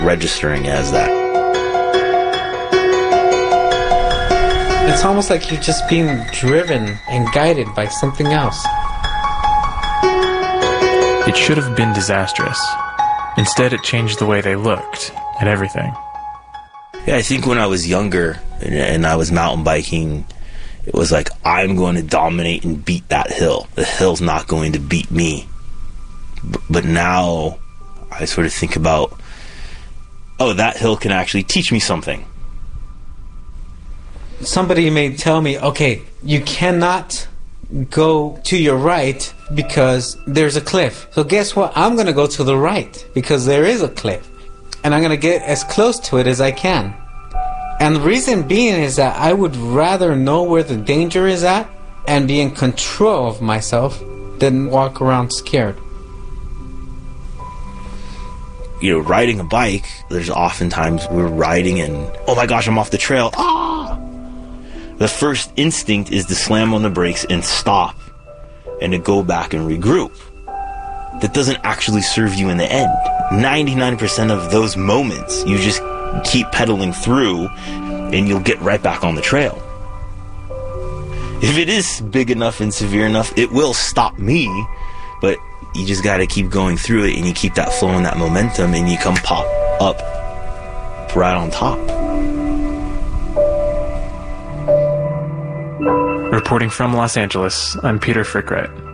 registering as that. It's almost like you're just being driven and guided by something else. It should have been disastrous. Instead, it changed the way they looked at everything. Yeah, I think when I was younger and I was mountain biking, it was like, I'm going to dominate and beat that hill. The hill's not going to beat me. But now I sort of think about, oh, that hill can actually teach me something. Somebody may tell me, okay, you cannot go to your right because there's a cliff. So guess what? I'm going to go to the right because there is a cliff. And I'm going to get as close to it as I can. And the reason being is that I would rather know where the danger is at and be in control of myself than walk around scared. You know, riding a bike, there's oftentimes we're riding and, oh my gosh, I'm off the trail. Ah! The first instinct is to slam on the brakes and stop and to go back and regroup. That doesn't actually serve you in the end. 99% of those moments, you just keep pedaling through and you'll get right back on the trail. If it is big enough and severe enough, it will stop me, but you just gotta keep going through it and you keep that flow and that momentum and you come pop up right on top. Reporting from Los Angeles, I'm Peter Frickright.